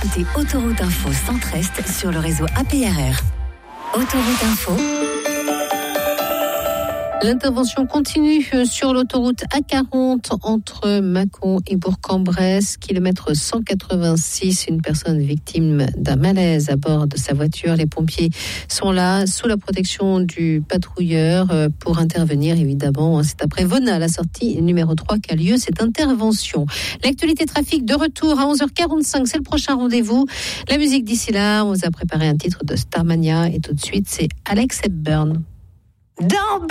écoutez Autoroute Info Centre-Est sur le réseau APRR. Autoroute Info. L'intervention continue sur l'autoroute A40 entre Mâcon et Bourg-en-Bresse, kilomètre 186. Une personne victime d'un malaise à bord de sa voiture. Les pompiers sont là, sous la protection du patrouilleur, pour intervenir, évidemment. C'est après Vona, la sortie numéro 3, qu'a lieu cette intervention. L'actualité trafic de retour à 11h45, c'est le prochain rendez-vous. La musique d'ici là, on vous a préparé un titre de Starmania et tout de suite, c'est Alex Hepburn.